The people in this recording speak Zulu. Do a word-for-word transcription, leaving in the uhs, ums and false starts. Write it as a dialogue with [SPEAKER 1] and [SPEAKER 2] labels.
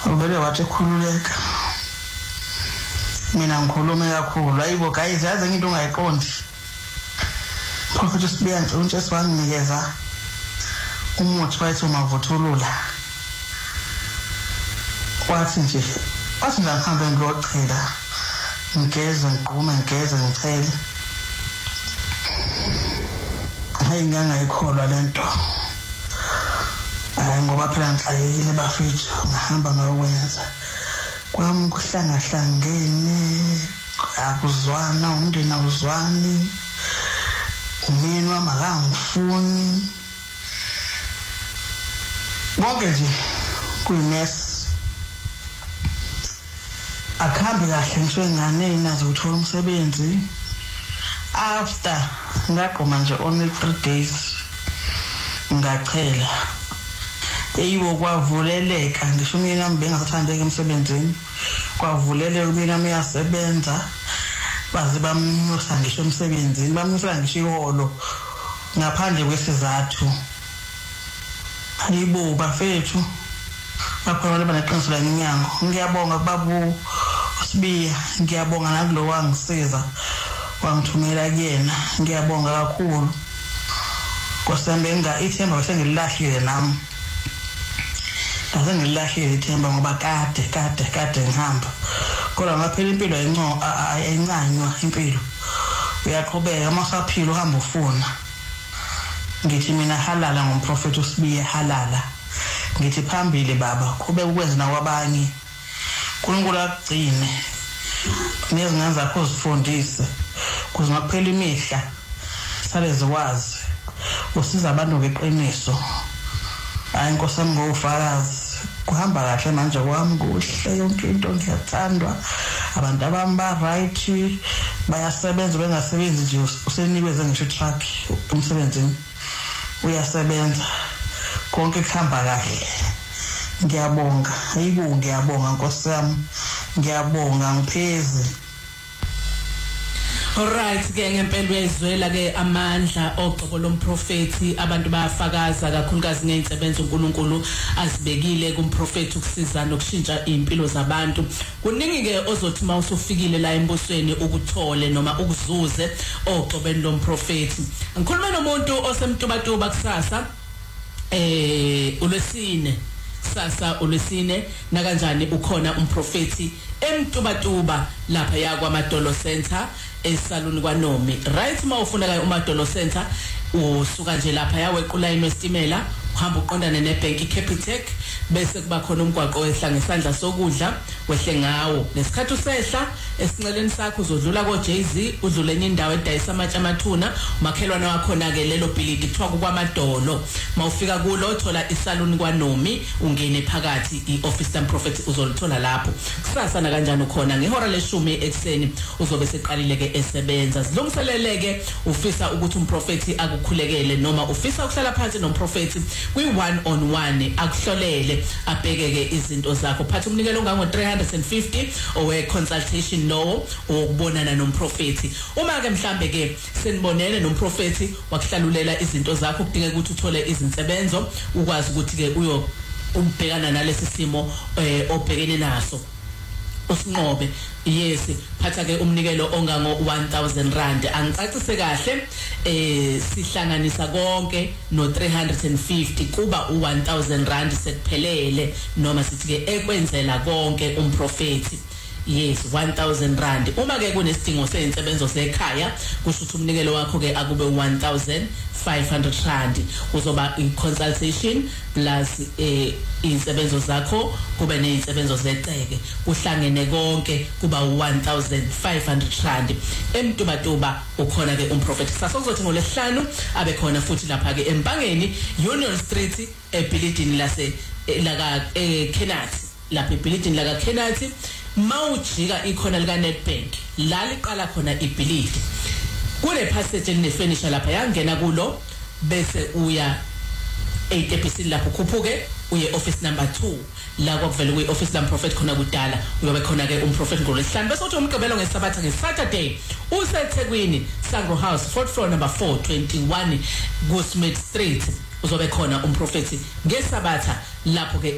[SPEAKER 1] Ubele wathi khululeka. Mina ngikhulume kakhulu. Hayibo guys, yazi into ongayiqondi. Prophet uSibiya Ntshontshe siwanginikeza umuthi wathi umavuthulula. Wathi nje, wathi ngihambe ngiyochela. Ngigeze ngqume ngigeze ngichele. Hayi ngangayikholwa lento. Hayi ngoba phela ngixakekile bafethu ngihamba ngakwenza. Kwami kuhlangahlangene akuzwana umndeni awuzwani. Umini wami akangifuni. Bonke nje kuyimesi. Akhambe kahle ngisho ingane inazo ukuthola umsebenzi. After ngaqoma nje only three days ngachela. Eyiwo kwavuleleka ngisho mina bengasathandeka emsebenzini. Kwavuleleka mina miyasebenza. Baze bamnyusa ngisho emsebenzini, bamnyusa ngisho iholo ngaphandle kwesizathu. Hayibo bafethu. Bakhona baneqiniso la iminyango. Ngiyabonga babu Sibiya, ngiyabonga nakulo wangisiza wangithumela kuyena. Ngiyabonga kakhulu. Kosembe nga ithemba bese ngililahlile nami. Bese ngililahlile ithemba ngoba kade kade kade ngihamba. Kodwa ngaphela impilo ayinco ayincanywa impilo. Uyaqhubeka masaphila uhamba ufuna. Ngithi mina halala ngomprofeti uSibiya halala. Ngithi phambili baba kube ukwenza nakwabanye. uNkulunkulu akugcine. Nezingane zakho uzifundise kuze ngakuphela imihla sale ziwazi. Usiza abantu ngeqiniso. Hayi Nkosi yami ngofakazi. Kuhamba kahle manje kwami kuhle yonke into ngiyathandwa. Abantu abami ba right bayasebenza bengasebenzi nje usenikweze ngisho truck umsebenzini. Uyasebenza. Konke kuhamba kahle. Ngiyabonga. Hayibo ngiyabonga Nkosi yami. Ngiyabonga ngiphezi.
[SPEAKER 2] Alright ke ngempela uyezwela ke amandla oqobo lomprofeti abantu bayafakaza kakhulukazi ngeinsebenzo uNkulunkulu azibekile kumprofeti ukusiza nokushintsha impilo zabantu. Kuningi ke ozothi mawusufikile la embusweni ukuthole noma ukuzuze oqobeni lomprofeti. Ngikhuluma nomuntu osemtubatuba kusasa eh uLwesine sasa uLwesine na kanjani ukhona umprofeti emtubatuba lapha yakwa Madolo Center esaluni kwaNomi. Right mawufuna ka uMadolo Center usuka nje lapha yawequla inostimela uhamba uqondana nebank iCapitec bese kuba khona umgwaqo wehla ngesandla sokudla wehle ngawo nesikhathi usehla esinceleni sakho uzodlula ko Jay-Z udlule enye indawo edayisa amatsha amathuna umakhelwane wakho na ke lelo bhilidi kuthiwa kwaMadolo. Mawufika kulo uthola isaluni kwaNomi ungene phakathi ioffice kaMprofeti uzolithola lapho. Kusasa na kanjani ukhona ngehora leshumi ekseni uzobe seqalile ke esebenza. Silungiseleleke ufisa ukuthi umprofeti akukhulekele noma ufisa ukuhlala phansi nomprofeti kwi one on one akuhlolele abhekeke izinto zakho. Phatha umnikelo ongango three hundred fifty owe consultation no ukubonana nomprofeti. Uma ke mhlambe ke senibonene nomprofeti wakuhlalulela izinto zakho kudingeka ukuthi uthole izinsebenzo ukwazi ukuthi ke uyo umbhekana nalesi simo eh obhekene naso usinqobe. Yes phatha ke umnikelo ongango one thousand rand. Angicacise kahle eh sihlanganisa konke no three hundred fifty kuba u one thousand rand sekuphelele noma sithi ke ekwenzela konke umprofeti. Yes one thousand rand. Uma ke kunesidingo seinsebenzo sekhaya kusho ukuthi umnikelo wakho ke akube one thousand five hundred rand. Uzoba i-consultation plus eh insebenzo zakho kube neinsebenzo zeceke kuhlangene konke kuba one thousand five hundred rand. Emtubatuba ukhona ke umprofeti. Sasokuzothi ngolesihlanu abe khona futhi lapha ke empangeni Union Street ebuilding lase laka eKenathi lapha ebuilding laka Kenathi. Mawujika ikhona lika Nedbank la liqala khona ibhilidi kule passage line furniture lapha yangena kulo bese uya eight episini lapho khuphuke uye office number two la kwavela kwi office la Prophet khona kudala uyobe khona ke umprofeti ngolesihlanu bese uthi umgqibelo ngesabatha ngeSaturday useThekwini Sangro House fourth floor number four twenty-one Gusmith Street uzobe khona umprofeti ngesabatha lapho ke